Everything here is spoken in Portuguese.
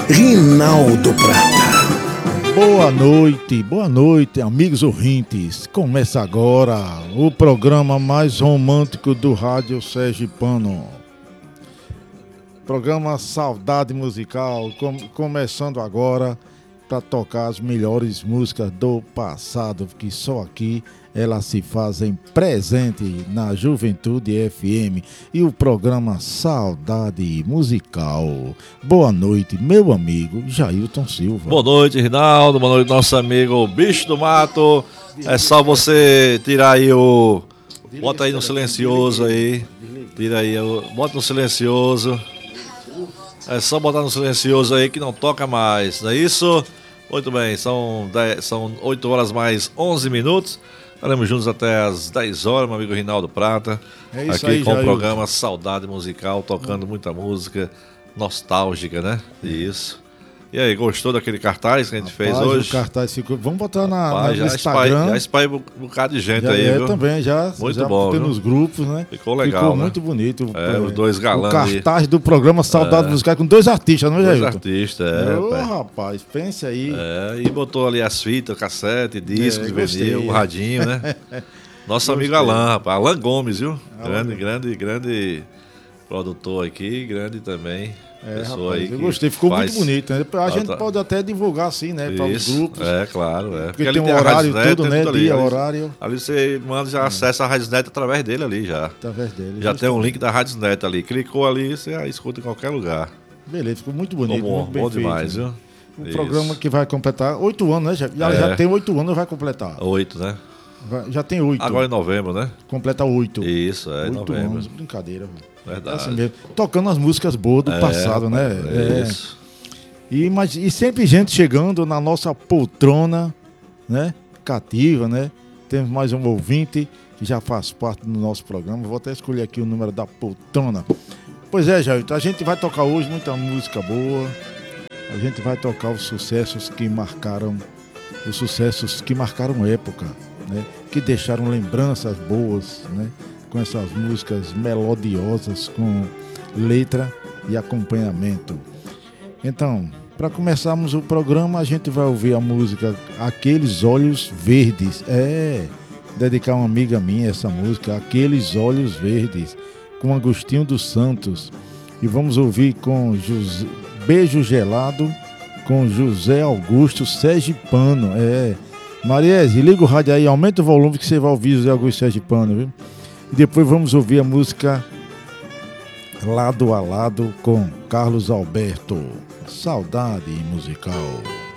Rinaldo Prata. Boa noite, amigos ouvintes. Começa agora o programa mais romântico do rádio sergipano. Programa Saudade Musical, começando agora para tocar as melhores músicas do passado, que só aqui elas se fazem presente na Juventude FM e o programa Saudade Musical. Boa noite, meu amigo Jailton Silva. Boa noite, Rinaldo. Boa noite, nosso amigo Bicho do Mato. É só você tirar aí o... Bota aí no silencioso aí. Tira aí, bota no silencioso. É só botar no silencioso aí que não toca mais, não é isso? Muito bem, são 8 horas mais 11 minutos. Estaremos juntos até as 10 horas, meu amigo Rinaldo Prata. É isso aqui aí, com o Jair. programa Saudade Musical, tocando muita música nostálgica, né? Isso. E aí, gostou daquele cartaz que a gente fez hoje? O cartaz ficou... Vamos botar no Já Instagram. espalhei um bocado de gente aí, viu? Também, muito já bom, tem nos grupos, né? Ficou legal, Ficou né? muito bonito. Os dois galãs o cartaz do programa Saudade Musical com dois artistas, não é, Jailton? Dois artistas, Rapaz, pense aí. E botou ali as fitas, cassete, discos, vinil, o radinho, né? Nosso amigo Alan, rapaz. Alan Gomes, viu? Grande produtor aqui, grande também. Pessoa Rapaz, aí eu gostei, ficou muito bonito, né? A gente tá. pode até divulgar assim, né? Para os grupos. Claro. Porque tem um horário todo, né? Dia, horário. Ali você manda, já acessa a Radiosnet através dele ali já. Através dele. Já tem um link da Radiosnet ali. Clicou ali, você escuta em qualquer lugar. Beleza, ficou muito bonito. Bom demais, viu? Um programa que vai completar 8 anos, né? Já tem 8 anos, vai completar. 8, né? Já tem 8. Agora em novembro, né? Completa 8. Isso, 8 novembro. anos, brincadeira. Verdade. Assim mesmo. Tocando as músicas boas do passado, né? Isso. E sempre gente chegando na nossa poltrona, né? Cativa, né? Temos mais um ouvinte que já faz parte do nosso programa. Vou até escolher aqui o número da poltrona. Pois é, Jair, a gente vai tocar hoje muita música boa. A gente vai tocar os sucessos que marcaram época, né? Que deixaram lembranças boas, né? Com essas músicas melodiosas, com letra e acompanhamento. Então, para começarmos o programa, a gente vai ouvir a música Aqueles Olhos Verdes. Dedicar a uma amiga minha essa música, Aqueles Olhos Verdes, com Agostinho dos Santos. E vamos ouvir com Beijo Gelado, com José Augusto Sergipano. Mariese, liga o rádio aí, aumenta o volume que você vai ouvir José Augusto Sergipano, viu? E depois vamos ouvir a música Lado a Lado com Carlos Alberto. Saudade musical.